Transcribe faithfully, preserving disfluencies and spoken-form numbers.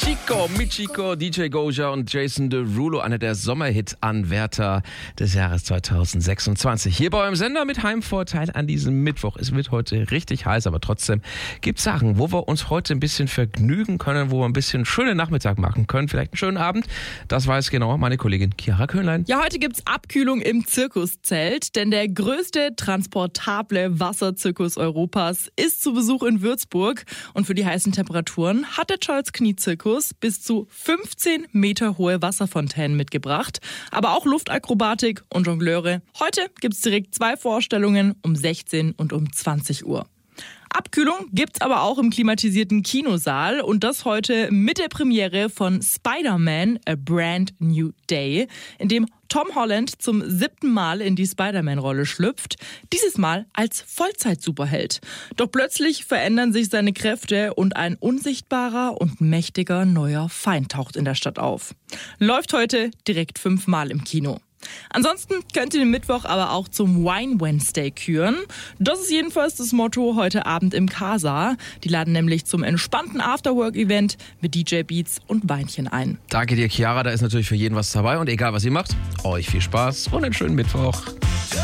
Chico, Michiko, D J Goja und Jason Derulo, einer der Sommerhit-Anwärter des Jahres zwanzig sechsundzwanzig. Hier bei eurem Sender mit Heimvorteil an diesem Mittwoch. Es wird heute richtig heiß, aber trotzdem gibt es Sachen, wo wir uns heute ein bisschen vergnügen können, wo wir ein bisschen schönen Nachmittag machen können, vielleicht einen schönen Abend. Das weiß genau meine Kollegin Chiara Köhnlein. Ja, heute gibt's Abkühlung im Zirkuszelt, denn der größte transportable Wasserzirkus Europas ist zu Besuch in Würzburg. Und für die heißen Temperaturen hat der Charles Knie Zirkus bis zu fünfzehn Meter hohe Wasserfontänen mitgebracht, aber auch Luftakrobatik und Jongleure. Heute gibt's direkt zwei Vorstellungen um sechzehn und um zwanzig Uhr. Abkühlung gibt's aber auch im klimatisierten Kinosaal und das heute mit der Premiere von Spider-Man: A Brand New Day, in dem Tom Holland zum siebten Mal in die Spider-Man-Rolle schlüpft, dieses Mal als Vollzeit-Superheld. Doch plötzlich verändern sich seine Kräfte und ein unsichtbarer und mächtiger neuer Feind taucht in der Stadt auf. Läuft heute direkt fünfmal im Kino. Ansonsten könnt ihr den Mittwoch aber auch zum Wine Wednesday küren. Das ist jedenfalls das Motto heute Abend im Casa. Die laden nämlich zum entspannten Afterwork-Event mit D J-Beats und Weinchen ein. Danke dir, Chiara. Da ist natürlich für jeden was dabei. Und egal, was ihr macht, euch viel Spaß und einen schönen Mittwoch.